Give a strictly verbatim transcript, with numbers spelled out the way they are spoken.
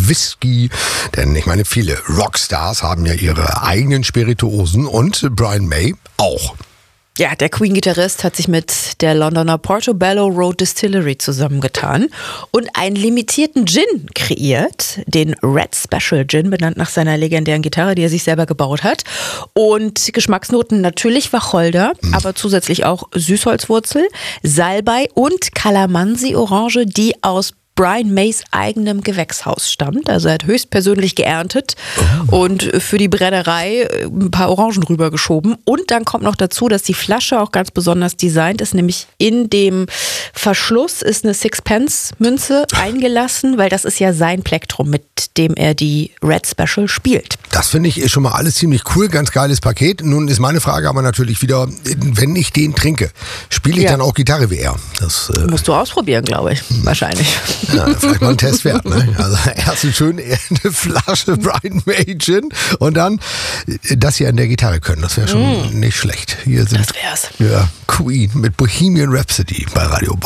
Whisky. Denn ich meine, viele Rockstars haben ja ihre eigenen Spirituosen und Brian May auch. Ja, der Queen-Gitarrist hat sich mit der Londoner Portobello Road Distillery zusammengetan und einen limitierten Gin kreiert, den Red Special Gin, benannt nach seiner legendären Gitarre, die er sich selber gebaut hat. Und Geschmacksnoten natürlich Wacholder, mhm. aber zusätzlich auch Süßholzwurzel, Salbei und Kalamansi-Orange, die aus Brian Mays eigenem Gewächshaus stammt. Also er hat höchstpersönlich geerntet oh. und für die Brennerei ein paar Orangen rübergeschoben. Und dann kommt noch dazu, dass die Flasche auch ganz besonders designt ist, nämlich in dem Verschluss ist eine Sixpence-Münze eingelassen, weil das ist ja sein Plektrum, mit dem er die Red Special spielt. Das finde ich schon mal alles ziemlich cool, ganz geiles Paket. Nun ist meine Frage aber natürlich wieder, wenn ich den trinke, spiele ich ja. dann auch Gitarre wie er? Das äh musst du ausprobieren, glaube ich, wahrscheinlich. Ja, vielleicht mal ein Test wert, ne? Also erst eine schöne eine Flasche Brian May Gin und dann das hier an der Gitarre können. Das wäre schon mm. nicht schlecht. Hier sind das wär's. Ja, Queen mit Bohemian Rhapsody bei Radio Bob.